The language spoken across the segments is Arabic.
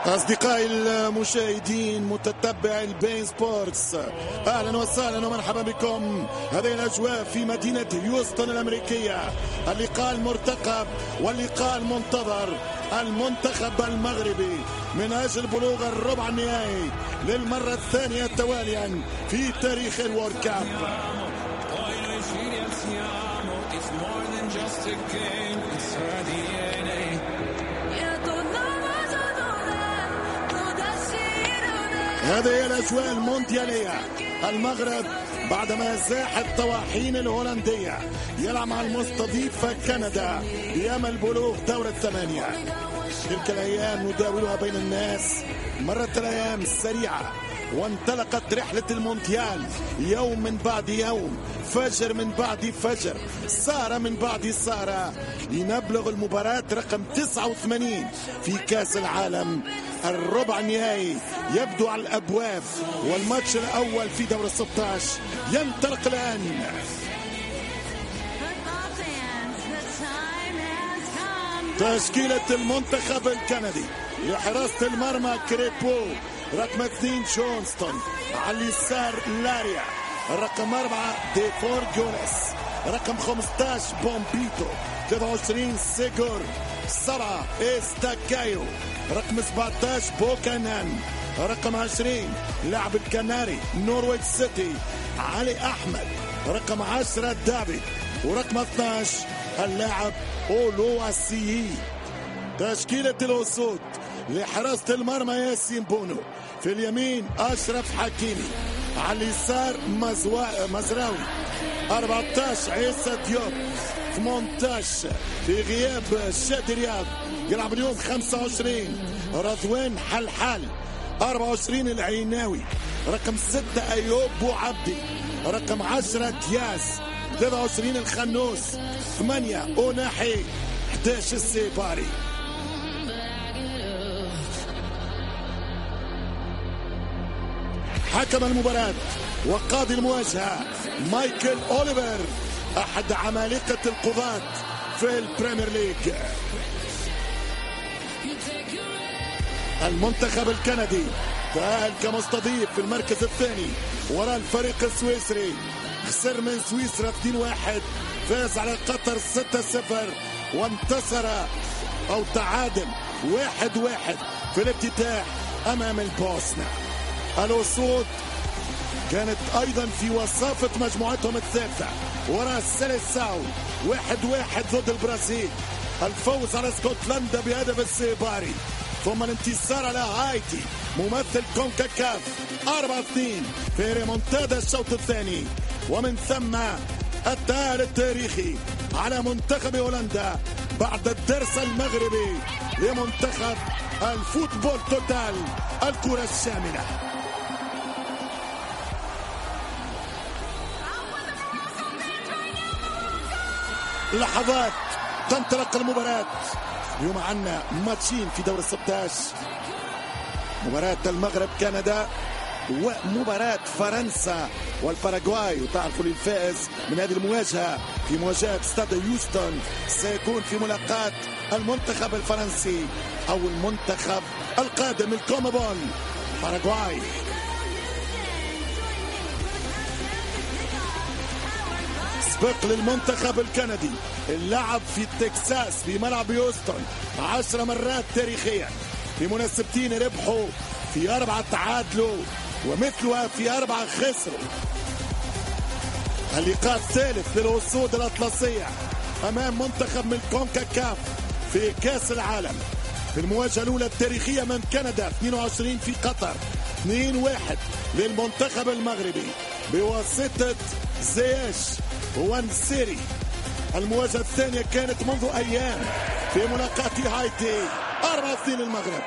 أصدقائي المشاهدين متتبعي البين سبورتس، أهلا وسهلا ومرحبا بكم. هذه الأجواء في مدينة هيوستن الأمريكية، اللقاء المرتقب واللقاء المنتظر. المنتخب المغربي من أجل بلوغ الربع النهائي للمرة الثانية تواليا في تاريخ الورد كاب. هذه هي الأجواء المونديالية. المغرب بعدما زاح الطواحين الهولندية يلعب مع المستضيف كندا بأمل بلوغ دور الثمانية. تلك الأيام نداولها بين الناس، مرت الأيام السريعة وانطلقت رحلة المونديال يوم من بعد يوم، فجر من بعد فجر، سارة من بعد سارة، لنبلغ المباراة رقم 89 في كأس العالم. الربع النهائي يبدو على الأبواب، والماتش الأول في دور 16 ينطلق الآن. تشكيلة المنتخب الكندي: لحراسة المرمى كريبو، رقم 2 جونستون، على اليسار لاريا، رقم 4 ديفور جونس، رقم 15 بومبيتو، 23 سيجور، 7 استاكايو، رقم 17 بوكانان، رقم 20 لاعب الكناري نورويج سيتي علي أحمد، رقم 10 دافيد، ورقم 12 اللاعب أولواسيي. تشكيلة الأسود: لحراسة المرمى ياسين بونو، في اليمين أشرف حكيمي، على اليسار مزراوي، 14 عيسى ديوب، 18 في غياب شادي رياض يلعب اليوم 25 رضوان حلحال، 24 العيناوي، رقم 6 أيوب بوعبدي، رقم 10 دياز، 23 الخنوس، 8 أوناحي، 11 السيباري. حكم المباراة وقاضي المواجهة مايكل أوليفر، أحد عمالقة القضاة في البريمير ليج. المنتخب الكندي تأهل كمستضيف في المركز الثاني وراء الفريق السويسري، خسر من سويسرا 2-1، فاز على قطر 6-0، وانتصر أو تعادل 1-1 في الافتتاح أمام البوسنة. الأسود كانت أيضا في وصافة مجموعتهم الثالثة وراء السيليساو 1-1 ضد البرازيل، الفوز على اسكتلندا بهدف السيباري، ثم الانتصار على هايتي ممثل كونكاكاف 4-2 في ريمونتادا الشوط الثاني، ومن ثم التأهل التاريخي على منتخب هولندا بعد الدرس المغربي لمنتخب الفوتبول توتال الكرة الشاملة. لحظات تنطلق المباراة. اليوم عندنا ماتشين في دور 16، مباراة المغرب كندا ومباراة فرنسا والباراغواي، وتعرفوا الفائز من هذه المواجهة في مواجهة استاد هيوستن سيكون في ملاقاة المنتخب الفرنسي أو المنتخب القادم الكومبول باراغواي. سبق للمنتخب الكندي اللعب في تكساس في ملعب هيوستن 10 مرات تاريخيا، في مناسبتين ربحوا، في 4 تعادلوا، ومثلها في 4 خسروا. اللقاء الثالث للأسود الأطلسية أمام منتخب من كونكاكاف في كأس العالم، في المواجهة الأولى التاريخية أمام كندا 22 في قطر 2-1 للمنتخب المغربي بواسطة زياش وانسيري. المواجهة الثانية كانت منذ أيام في ملاقاة هايتي 4-2 للمغرب.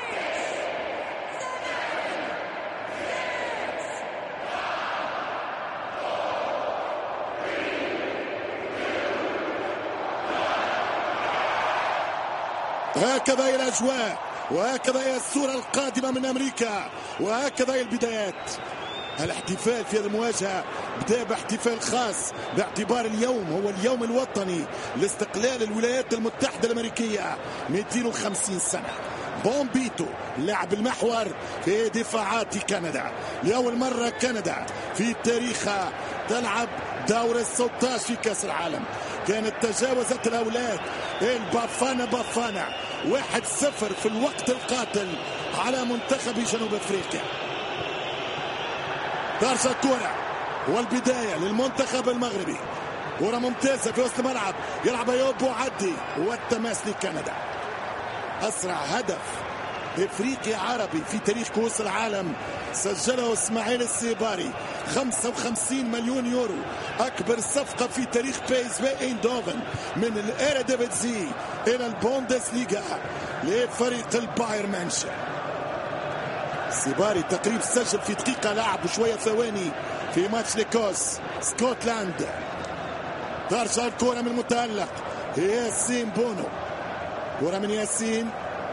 هكذا هي الأجواء، وهكذا هي الصورة القادمة من أمريكا، وهكذا هي البدايات. الاحتفال في هذه المواجهة بدأ باحتفال خاص باعتبار اليوم هو اليوم الوطني لاستقلال الولايات المتحدة الأمريكية 250 سنة. بومبيتو لاعب المحور في دفاعات كندا. لأول مرة كندا في تاريخها تلعب دور ال16 في كأس العالم. كانت تجاوزت الأولاد البافانا بافانا 1-0 في الوقت القاتل على منتخب جنوب أفريقيا. ترجع الكرة والبداية للمنتخب المغربي. كرة ممتازة في وسط الملعب، يلعب أيوب بوعدي والتماس لكندا. أسرع هدف إفريقي عربي في تاريخ كؤوس العالم سجله إسماعيل السيباري، 55 مليون يورو، أكبر صفقة في تاريخ بيس في ايندوفن من الإيريديفيزي إلى البوندسليغا لفريق البايرن ميونخ. السيباري تقريبا سجل في دقيقة لعب وشوية ثواني في ماتش ليكوس سكوتلاند. ترجع الكرة من المتألق ياسين بونو، كرة من ياسين.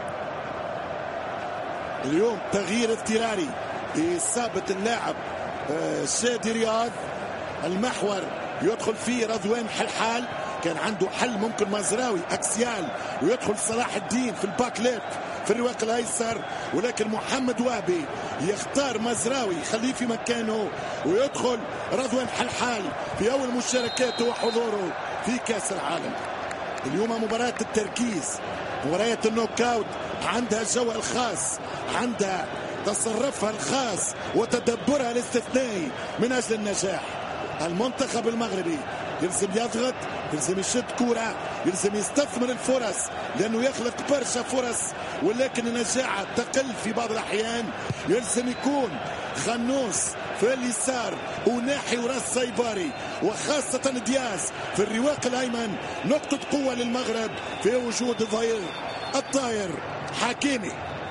اليوم تغيير اضطراري إصابة اللاعب شادي رياض. المحور يدخل فيه رضوان حلحال، كان عنده حل ممكن مزراوي اكسيال ويدخل صلاح الدين في الباك ليفت في الرواق الايسر، ولكن محمد وهبي يختار مزراوي يخليه في مكانه ويدخل رضوان حلحال في اول مشاركاته وحضوره في كاس العالم. اليوم مباراة التركيز، مباريات النوك اوت عندها الجو الخاص، عندها تصرفها الخاص وتدبرها الاستثنائي من اجل النجاح. المنتخب المغربي يلزم يضغط، يلزم يشد كرة، يلزم يستثمر الفرص لأنه يخلق برشا فرص ولكن النجاعة تقل في بعض الأحيان. يلزم يكون خنوس في اليسار وناحي وراس سايباري وخاصة دياز في الرواق الأيمن، نقطة قوة للمغرب في وجود ظهير الطاير حكيمي.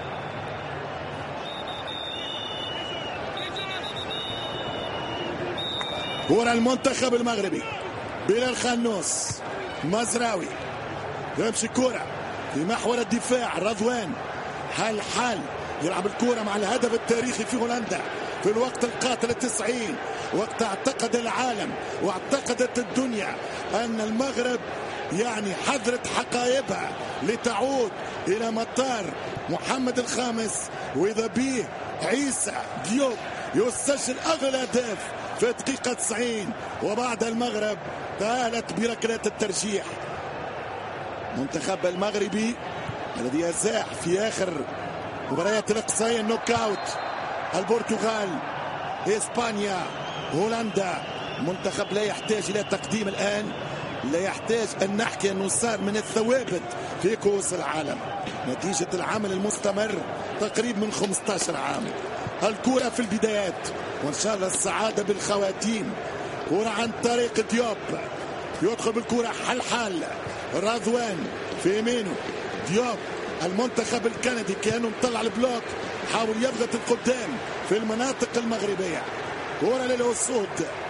كرة المنتخب المغربي بلال خنوس، مزراوي يمشي كرة في محور الدفاع، رضوان حال يلعب الكرة مع الهدف التاريخي في هولندا في الوقت القاتل 90، وقت اعتقد العالم واعتقدت الدنيا أن المغرب يعني حذرت حقائبها لتعود إلى مطار محمد الخامس، وإذا به عيسى ديوب يسجل أغلى الأهداف في دقيقة 90 وبعد المغرب تأهلت بركلات الترجيح. منتخب المغربي الذي أزاح في آخر مباريات الإقصائية النوك أوت البرتغال، إسبانيا، هولندا. منتخب لا يحتاج إلى تقديم الآن، لا يحتاج أن نحكي أنه صار من الثوابت في كؤوس العالم نتيجة العمل المستمر تقريبا من 15 عام. الكرة في البدايات وإن شاء الله السعادة بالخواتيم. كرة عن طريق ديوب، يدخل بالكرة حل رضوان في يمينه ديوب. المنتخب الكندي كانوا مطلع البلوك، حاول يضغط القدام في المناطق المغربية. كرة للأسود،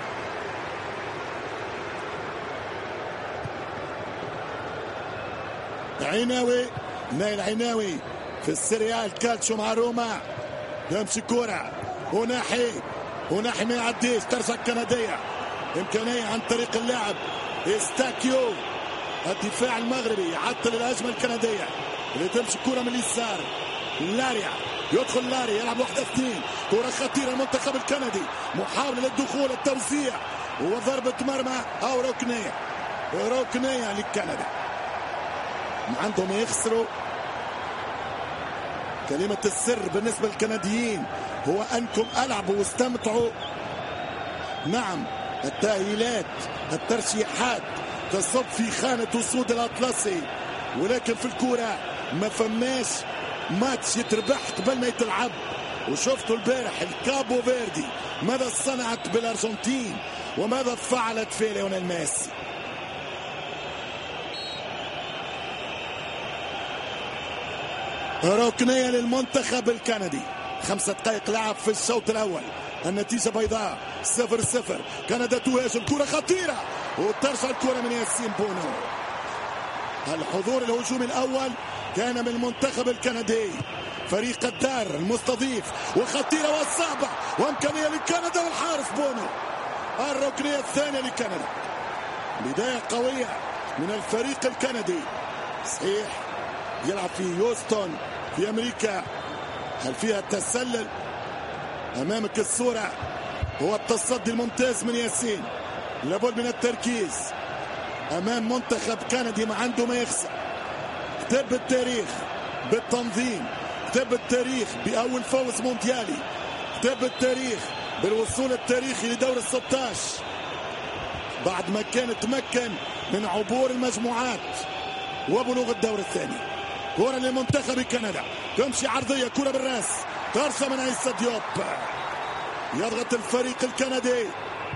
عناوي نايل عناوي في السيريال كالتشو مع روما. يمشي كرة وناحي ما يعديش، ترجع الكندية إمكانية عن طريق اللاعب استاكيو. الدفاع المغربي يعطل الهجمة الكندية اللي تمشي كرة من اليسار. لاريا يدخل، لاريا يلعب 1-2، كرة خطيرة المنتخب الكندي، محاولة للدخول، التوزيع وضربة مرمى أو ركنية للكندا. عندهم يخسروا. كلمة السر بالنسبة للكنديين هو أنكم ألعبوا واستمتعوا. نعم التأهيلات الترشيحات تصب في خانة أسود الأطلسي، ولكن في الكرة ما فماش ماتش يتربح قبل ما يتلعب. وشفتوا البارح الكابو فيردي ماذا صنعت بالأرجنتين وماذا فعلت في ليونيل ميسي. ركنية للمنتخب الكندي، 5 دقائق لعب في الشوط الأول، النتيجة بيضاء 0-0. كندا تهاجم، كرة خطيرة وترجع الكرة من ياسين بونو. الحضور الهجومي الأول كان من المنتخب الكندي، فريق الدار المستضيف، وخطيرة وصعبة وإمكانية لكندا والحارس بونو. الركنية الثانية لكندا، بداية قوية من الفريق الكندي. صحيح يلعب في يوستون في أمريكا. هل فيها التسلل؟ أمامك الصورة، هو التصدي الممتاز من ياسين. لابد من التركيز أمام منتخب كندي ما عنده ما يخسر. كتب التاريخ بالتنظيم، كتب التاريخ بأول فوز مونديالي، كتب التاريخ بالوصول التاريخي لدور ال16 بعد ما كان تمكن من عبور المجموعات وبلوغ الدور الثاني. كرة لمنتخب كندا، تمشي عرضية، كرة بالراس، ترسى من عيسى ديوب، يضغط الفريق الكندي.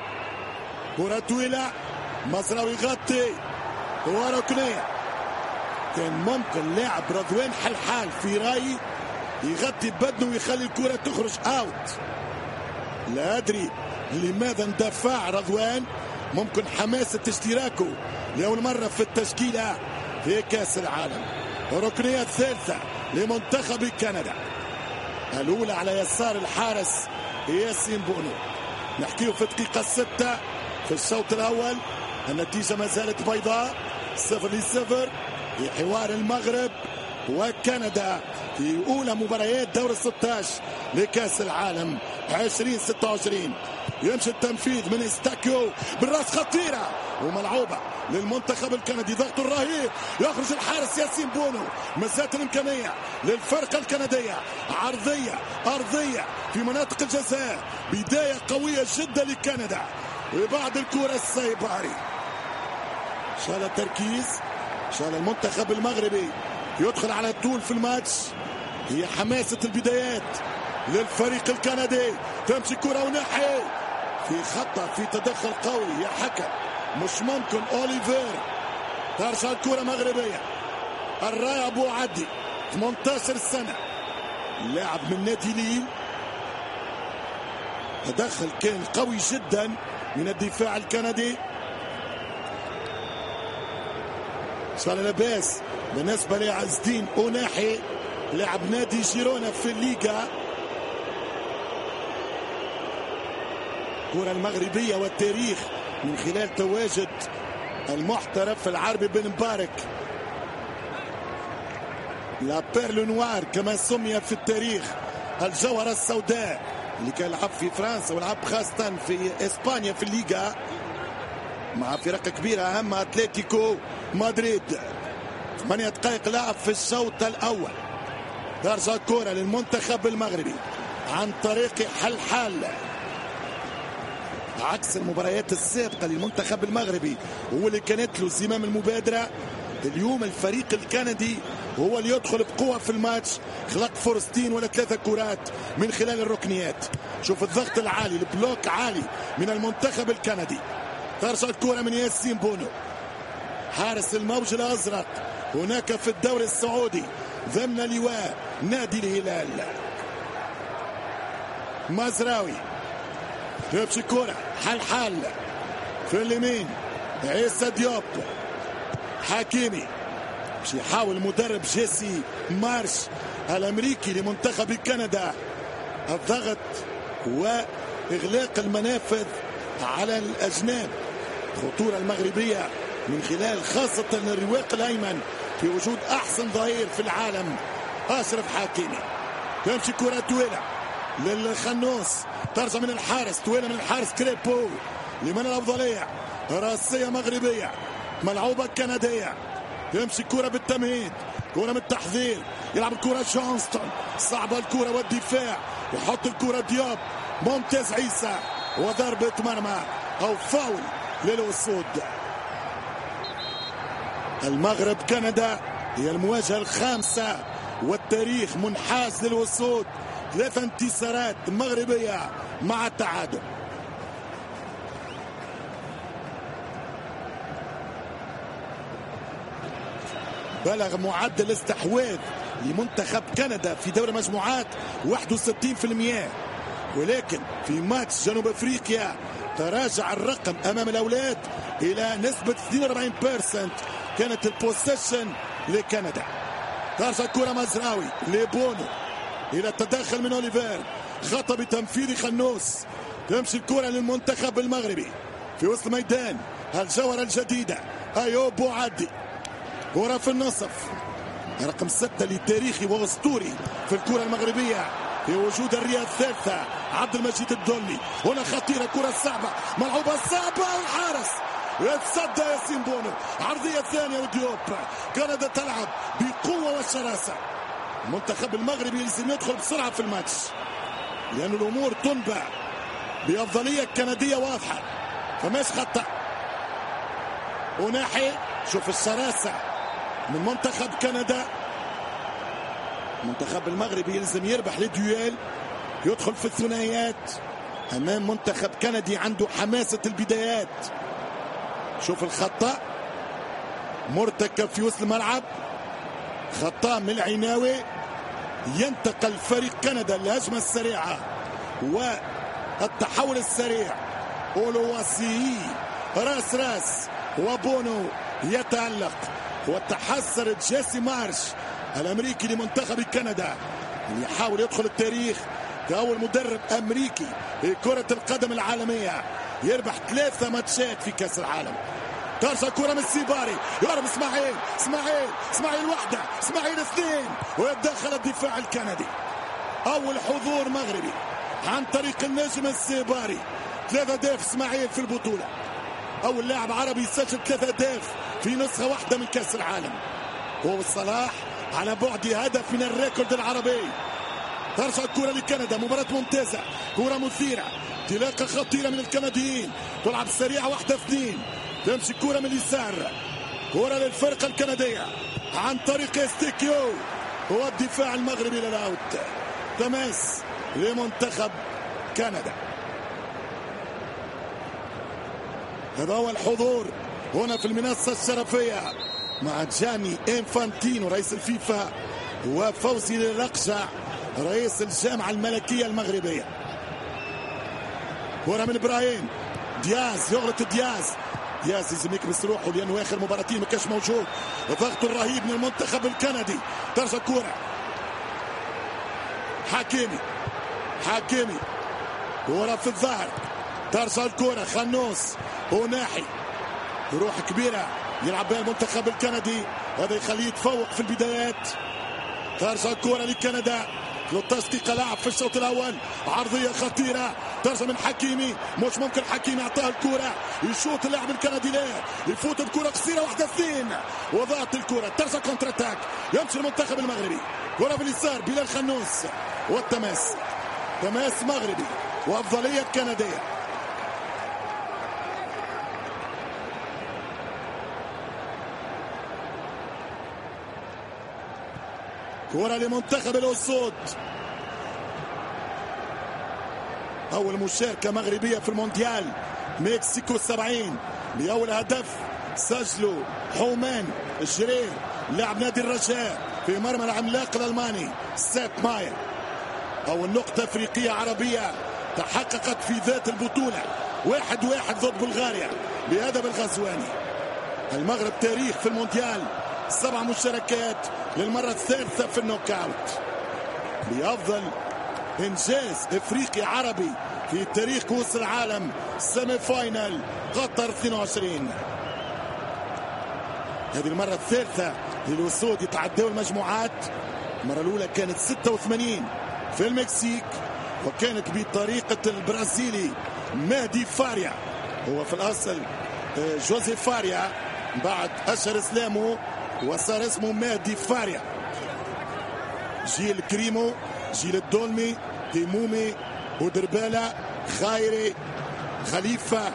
كرة طويلة، مزراوي يغطي، وركنية. كان ممكن لاعب رضوان حلحال في رأيي يغطي بدنه ويخلي الكرة تخرج اوت. لا أدري لماذا اندفع رضوان، ممكن حماسة اشتراكه لأول مرة في التشكيلة في كأس العالم. ركنية ثالثة لمنتخب كندا، الأولى على يسار الحارس ياسين بونو. نحكيه في الدقيقة 6 في الشوط الأول، النتيجة ما زالت بيضاء 0-0 في حوار المغرب وكندا في أولى مباريات دور 16 لكأس العالم 2026. يمشي التنفيذ من استاكيو بالراس، خطيرة وملعوبة للمنتخب الكندي. ضغط الرهيب، يخرج الحارس ياسين بونو. مازالت الإمكانية للفرقة الكندية، عرضية أرضية في مناطق الجزاء. بداية قوية جدا لكندا. وبعد الكرة السايباري شال التركيز، شال المنتخب المغربي يدخل على طول في الماتش. هي حماسة البدايات للفريق الكندي. تمشي كرة وناحية في خطأ، في تدخل قوي يا حكم، مش ممكن. أوليفير ترجع الكرة مغربية. الراي أبو عدي 18 سنة، لاعب من نادي ليل. تدخل كان قوي جدا من الدفاع الكندي. صار لاباس بالنسبة لعز الدين أوناحي، لاعب نادي جيرونا في الليغا. الكرة المغربية والتاريخ من خلال تواجد المحترف العربي بن مبارك، لا بيرلو نوار كما سمي في التاريخ، الجوهرة السوداء، اللي كان يلعب في فرنسا ولعب خاصة في إسبانيا في الليغا مع فرق كبيرة أهم أتلتيكو مدريد. 8 دقائق لعب في الشوط الأول. ترجع الكرة للمنتخب المغربي عن طريق حلحال. عكس المباريات السابقة للمنتخب المغربي هو اللي كانت له زمام المبادرة، اليوم الفريق الكندي هو اللي يدخل بقوة في الماتش، خلق فرصتين ولا 3 كرات من خلال الركنيات. شوف الضغط العالي، البلوك عالي من المنتخب الكندي. ترجع الكرة من ياسين بونو، حارس الموج الأزرق هناك في الدوري السعودي ضمن لواء نادي الهلال. مزراوي تمشي كرة، حلحال في اليمين، عيسى ديوب، حكيمي مش يحاول المدرب جيسي مارش الأمريكي لمنتخب كندا الضغط وإغلاق المنافذ على الأجناب. خطورة المغربية من خلال خاصة الرواق الأيمن في وجود أحسن ظهير في العالم أشرف حكيمي. تمشي كرة طويلة للخنوس، ترجع من الحارس، طويلة من الحارس كريبو لمن الأفضلية. راسية مغربية ملعوبة كندية. تمشي كرة بالتمهيد، كرة من التحذير، يلعب الكرة جونستون، صعبة الكرة والدفاع، يحط الكرة دياب، ممتاز عيسى، وضربة مرمى أو فاول للأسود. المغرب كندا هي المواجهة الخامسة والتاريخ منحاز للأسود، 3 انتصارات مغربية مع التعادل. بلغ معدل استحواذ لمنتخب كندا في دوري المجموعات 61%، ولكن في ماتش جنوب افريقيا تراجع الرقم امام الاولاد الى نسبة 42%. كانت البوسيشن لكندا. ترجع الكرة مزراوي لبونو الى التدخل من اوليفير، خطأ بتنفيذ خنوس. تمشي الكرة للمنتخب المغربي في وسط ميدان الجوهرة الجديدة ايوب بوعدي. كرة في النصف رقم 6 لتاريخي واسطوري في الكرة المغربية في وجود الرياض الثالثة عبد المجيد الدولي. هنا خطيرة، كرة صعبة، ملعوبة صعبة، الحارس يتصدى ياسين بونو. عرضية ثانية وديوب. كندا تلعب بقوة والشراسة. المنتخب المغربي لازم يدخل بسرعة في الماتش لأن الأمور تنبع بأفضلية كندية واضحة. فماش خطأ. وناحي شوف الشراسة من منتخب كندا. المنتخب المغربي يلزم يربح للديويل، يدخل في الثنائيات امام منتخب كندي عنده حماسة البدايات. شوف الخطأ مرتكب في وسط الملعب، خطأ من العناوي. ينتقل فريق كندا الهجمة السريعة والتحول السريع. أولواسي راس وبونو يتألق، وتحسر جيسي مارش الامريكي لمنتخب كندا اللي يحاول يدخل التاريخ كأول مدرب امريكي في كرة القدم العالمية يربح 3 ماتشات في كأس العالم. ترجع كرة من السيباري، يهرب اسماعيل واحدة، اسماعيل 2، ويتدخل الدفاع الكندي. اول حضور مغربي عن طريق النجم السيباري. 3 أهداف اسماعيل في البطولة، اول لاعب عربي يسجل 3 أهداف في نسخة واحدة من كأس العالم. هو صلاح على بعد هدف من الريكورد العربي. ترجع الكرة لكندا، مباراة ممتازة، كرة مثيرة، انطلاقة خطيرة من الكنديين، تلعب سريعة 1-2، تمشي الكرة من اليسار، كرة للفرقة الكندية عن طريق استيكيو، هو الدفاع المغربي للاوت. تماس لمنتخب كندا. هذا هو الحضور هنا في المنصة الشرفية مع جاني إنفانتينو رئيس الفيفا وفوزي للقشع رئيس الجامعة الملكية المغربية. كرة من إبراهيم دياز، يغلط دياز لازم يكبس روحه لأنه آخر مباراتين ما كانش موجود. الضغط الرهيب من المنتخب الكندي. ترجع كرة حكيمي كرة في الظهر، ترجع الكرة خنوس وناحي، روح كبيرة يلعب بها المنتخب الكندي، هذا يخليه يتفوق في البدايات. ترجع الكرة لكندا، 13 دقيقة لعب في الشوط الأول، عرضية خطيرة ترجع من حكيمي، مش ممكن حكيمي يعطيها الكرة، يشوط اللاعب الكندي لا يفوت الكرة قصيرة 1-2 وضاعت الكرة. ترجع كونتر اتاك، يمشي المنتخب المغربي، كرة في اليسار بلال خنوس والتماس، تماس مغربي وأفضلية كندية. كرة لمنتخب الأسود، أول مشاركة مغربية في المونديال مكسيكو 70 بأول هدف سجله حومان الجرير لاعب نادي الرجاء في مرمى العملاق الألماني سيب ماير. أول نقطة أفريقية عربية تحققت في ذات البطولة، 1-1 ضد بلغاريا بهدف الغزواني. المغرب تاريخ في المونديال، 7 مشاركات للمرة الثالثة في النوك اوت، بأفضل إنجاز إفريقي عربي في تاريخ كأس العالم سيمي فاينل قطر 22. هذه المرة الثالثة للأسود يتعدوا المجموعات. المرة الأولى كانت 86 في المكسيك وكانت بطريقة البرازيلي مهدي فاريا، هو في الأصل جوزي فاريا بعد أشهر إسلامه وصار اسمه مهدي فاريا. جيل كريمو، جيل الدولمي، تيمومي، ودربالة، خايري، خليفة،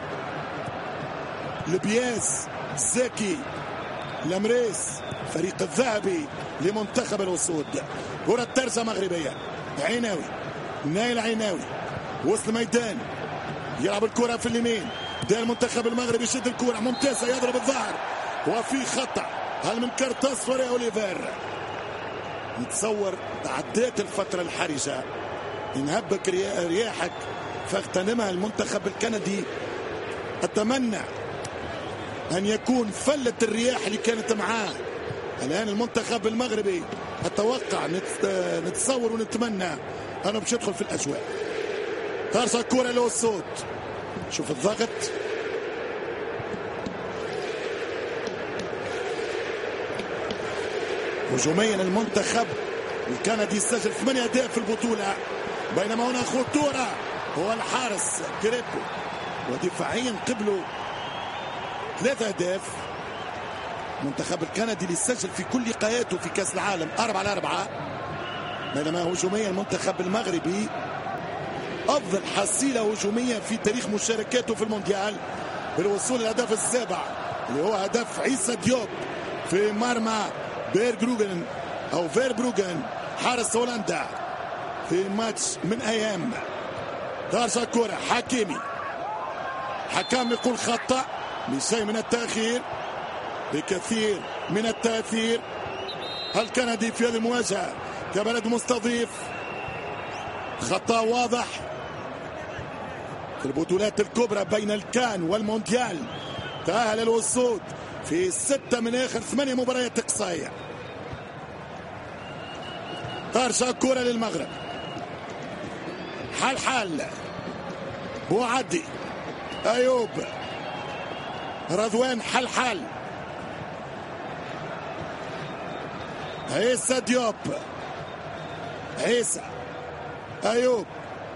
لبياس، زكي، لمريس، فريق الذهبي لمنتخب الأسود. كرة ترجع مغربية، عيناوي، نايل عيناوي وسط الميدان يلعب الكرة في اليمين، بدا المنتخب المغربي يشد الكرة ممتازة، يضرب الظهر وفي خطأ. هل من كارت اصفر يا اوليفير؟ نتصور عدات الفترة الحرجة، انهبك رياحك فاغتنمها المنتخب الكندي. اتمنى ان يكون فلت الرياح اللي كانت معاه الان المنتخب المغربي. اتوقع نتصور ونتمنى انه باش يدخل في الاجواء. ترجع الكرة له الصوت، شوف الضغط، هجوميا المنتخب الكندي سجل 8 أهداف في البطولة، بينما هنا خطورة هو الحارس كريبو، ودفاعيا قبلوا 3 أهداف. المنتخب الكندي اللي سجل في كل لقاءاته في كأس العالم 4-4، بينما هجوميا المنتخب المغربي أفضل حصيلة هجومية في تاريخ مشاركاته في المونديال بالوصول للهدف السابع اللي هو هدف عيسى ديوب في مرمى بيرغروغن أو فيربروغن حارس هولندا في ماتش من أيام. خارج الكرة حكيمي، حكام يقول خطأ بشيء من التأخير، بكثير من التأثير. الكندي في هذه المواجهة كبلد مستضيف خطأ واضح في البطولات الكبرى بين الكان والمونديال، تأهل الوصول في 6 من آخر 8 مباريات إقصائية. خارج الكرة للمغرب، حل بوعدي، أيوب، رضوان، حل عيسى ديوب، عيسى، أيوب،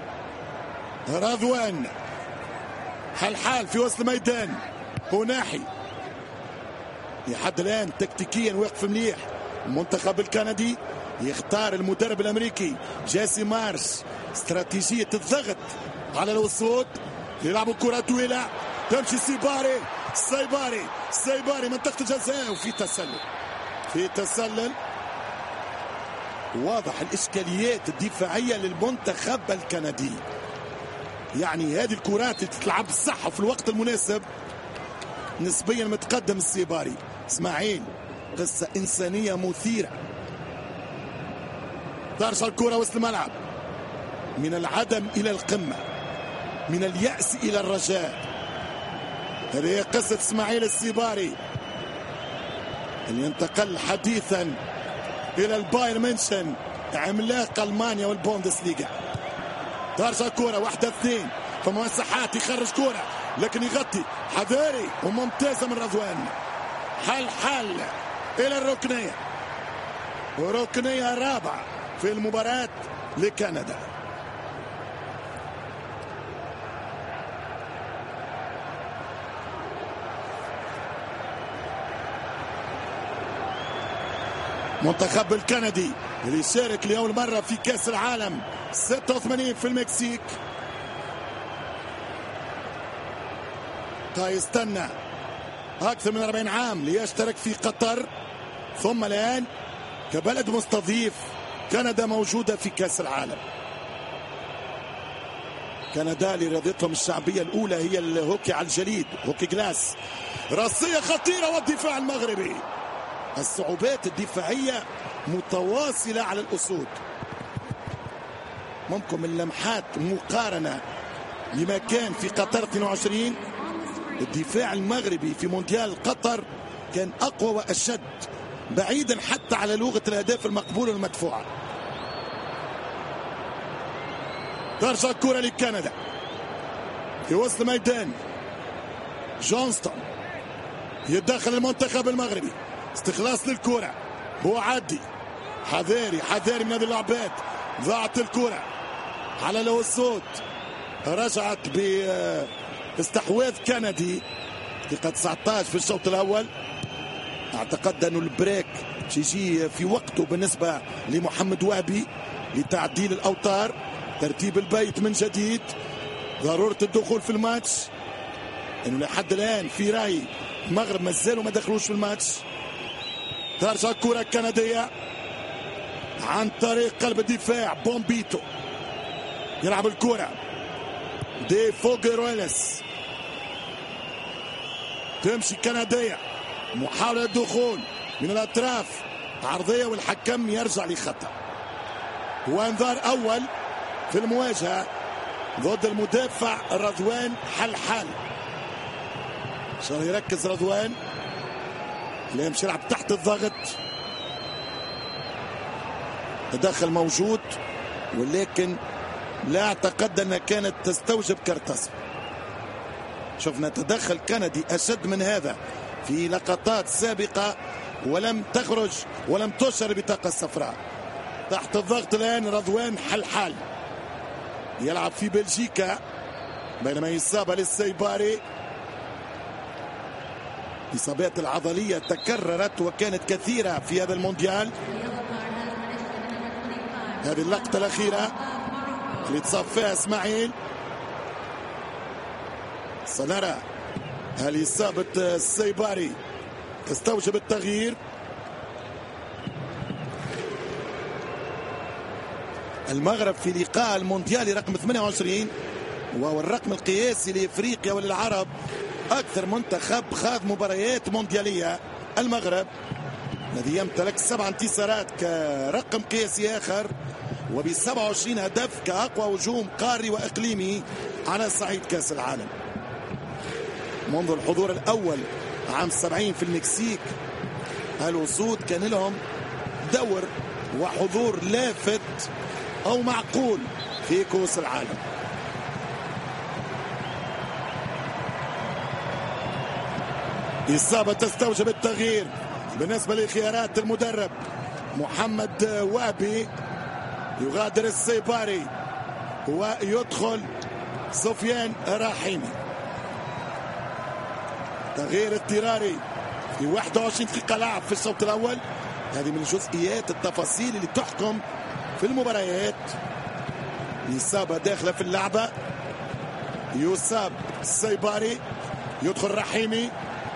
رضوان، حل في وسط الميدان، هناحي لحد الآن تكتيكيا واقف مليح. المنتخب الكندي يختار المدرب الأمريكي جيسي مارش استراتيجية الضغط على الوسط، يلعبوا كرة طويلة تمشي سيباري منطقة الجزاء، وفي تسلل واضح. الإشكاليات الدفاعية للمنتخب الكندي، يعني هذه الكرات تتلعب صح في الوقت المناسب. نسبيا متقدم السيباري. اسماعيل، قصة إنسانية مثيرة. ترجع الكرة وسط الملعب، من العدم إلى القمة، من اليأس إلى الرجاء. هذه هي قصة اسماعيل السيباري اللي انتقل حديثا إلى البايرن ميونخ عملاق ألمانيا والبوندسليغا. ترجع الكرة 1-2، فمساحات يخرج كرة لكن يغطي حذاري وممتازة من رضوان. حل إلى الركنية، وركنية رابعة في المباراة لكندا. منتخب الكندي اللي يشارك لأول مرة في كأس العالم 86 في المكسيك، يستنى أكثر من 40 عام ليشترك في قطر، ثم الآن كبلد مستضيف كندا موجودة في كأس العالم. كندا اللي رياضتهم الشعبية الأولى هي الهوكي على الجليد، هوكي جلاس. راسية خطيرة والدفاع المغربي، الصعوبات الدفاعية متواصلة على الأسود. ممكن من لمحات مقارنة لما كان في قطر 22، الدفاع المغربي في مونديال قطر كان أقوى وأشد، بعيدا حتى على لغة الأهداف المقبولة والمدفوعة. ترجع الكرة لكندا في وسط الميدان، جونستون يتدخل المنتخب المغربي، استخلاص للكرة، بوعدي، حذاري من هذه اللعبات. ضاعت الكرة على الوسط، رجعت باستحواذ كندي دقيقة 19 في الشوط الأول. اعتقد أنه البريك يجي في وقته بالنسبة لمحمد وهبي لتعديل الأوتار، ترتيب البيت من جديد، ضرورة الدخول في الماتش، انه لحد الآن في رأي المغرب ما زالوا ما دخلوش في الماتش. ترجع الكرة الكندية عن طريق قلب الدفاع، بومبيتو يلعب الكرة، دي فوغيرويلس، تمشي كندية، محاولة الدخول من الأطراف، عرضية والحكم يرجع لخطأ، وانذار أول في المواجهة ضد المدافع رضوان حل. عشان يركز رضوان اللي يمشي يلعب تحت الضغط. تدخل موجود، ولكن لا اعتقد انها كانت تستوجب كرت اصفر. شفنا تدخل كندي اشد من هذا في لقطات سابقة ولم تخرج ولم تشر البطاقة الصفراء. تحت الضغط الآن رضوان حلحال يلعب في بلجيكا، بينما إصابة للسيباري. الإصابات العضلية تكررت وكانت كثيرة في هذا المونديال. هذه اللقطة الأخيرة اللي تصاب فيها إسماعيل. سنرى هل إصابة السيباري تستوجب التغيير. المغرب في لقاء المونديالي رقم 28 وهو الرقم القياسي لإفريقيا وللعرب، أكثر منتخب خاض مباريات مونديالية. المغرب الذي يمتلك 7 انتصارات كرقم قياسي آخر، وب27 هدف كأقوى هجوم قاري وإقليمي على صعيد كأس العالم. منذ الحضور الأول عام 70 في المكسيك، الأسود كان لهم دور وحضور لافت أو معقول في كأس العالم. إصابة تستوجب التغيير بالنسبة لخيارات المدرب محمد وابي. يغادر السيباري ويدخل سفيان رحيمي. تغيير اضطراري في 21 دقيقة لعب في الشوط الأول. هذه من الجزئيات التفاصيل اللي تحكم في المباريات. إصابة داخلة في اللعبة، يصاب السيباري، يدخل رحيمي.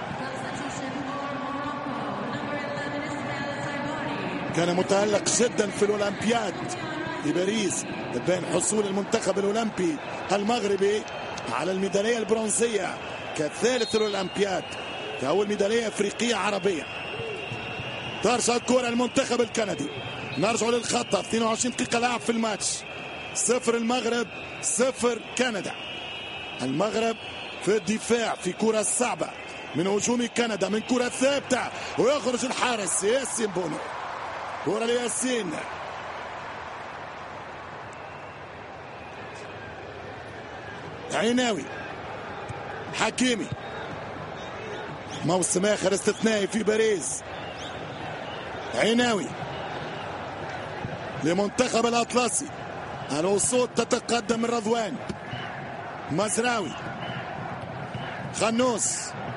كان متألق جدا في الأولمبياد لباريس بين حصول المنتخب الأولمبي المغربي على الميدالية البرونزية كثالث الأولمبياد، كأول ميدالية أفريقية عربية. ترجع الكرة المنتخب الكندي. نرجع للخطة. 22 دقيقة لعب في الماتش. 0 المغرب 0 كندا. المغرب في الدفاع في كرة صعبة من هجوم كندا، من كرة ثابتة ويخرج الحارس ياسين بونو. كرة لياسين، عيناوي، حكيمي. موسم آخر استثنائي في باريس. عيناوي لمنتخب الأطلسي. الأسود تتقدم من رضوان. مزراوي، خنوس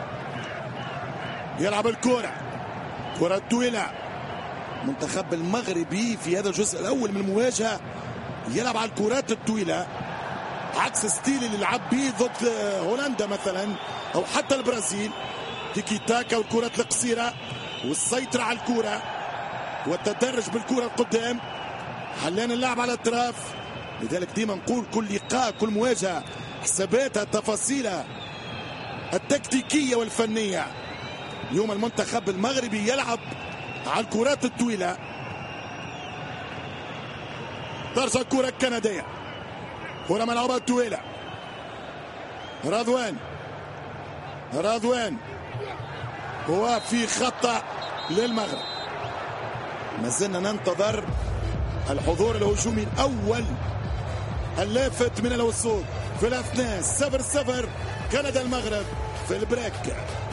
يلعب الكرة، كرة طويلة. منتخب المغربي في هذا الجزء الأول من المواجهة يلعب على الكرات الطويلة، عكس ستيل اللي لعب به ضد هولندا مثلا أو حتى البرازيل. تيكي تاكا والكرات القصيرة والسيطرة على الكرة والتدرج بالكرة القدام. حلان اللعب على الأطراف. لذلك ديما نقول كل لقاء كل مواجهة حساباتها تفاصيلها التكتيكية والفنية. اليوم المنتخب المغربي يلعب على الكرات الطويلة. ترجع الكرة الكندية، كرة ملعوبة طويلة. رضوان هو في خطأ للمغرب. ما زلنا ننتظر الحضور الهجومي الأول اللافت من الأسود في الأثناء. 0-0 كندا المغرب في البريك.